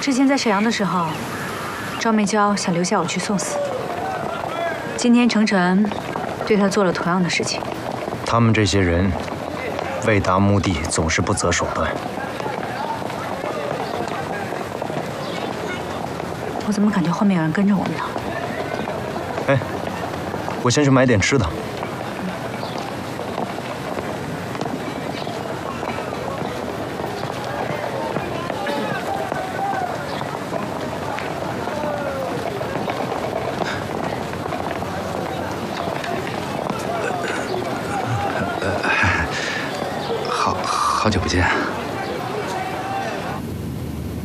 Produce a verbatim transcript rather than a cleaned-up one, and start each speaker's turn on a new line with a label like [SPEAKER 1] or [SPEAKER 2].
[SPEAKER 1] 之前在沈阳的时候，赵媚娇想留下我去送死。今天程晨对她做了同样的事情。
[SPEAKER 2] 他们这些人为达目的总是不择手段。
[SPEAKER 1] 我怎么感觉后面有人跟着我们呢？
[SPEAKER 2] 哎，我先去买点吃的。
[SPEAKER 3] 好久不见。